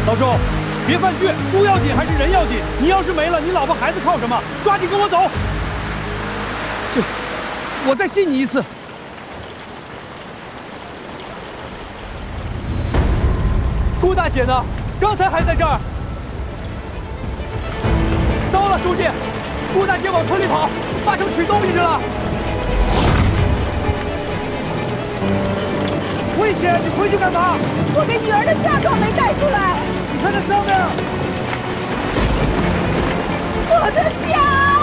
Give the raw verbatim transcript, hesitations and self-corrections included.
老周，别犯倔，猪要紧还是人要紧？你要是没了，你老婆孩子靠什么？抓紧跟我走！这，我再信你一次。顾大姐呢？刚才还在这儿。糟了，书记，顾大姐往村里跑，八成取东西去了。危险！你回去干嘛？ 我给女儿的嫁妆没带出来。 你看这上面， 我的家。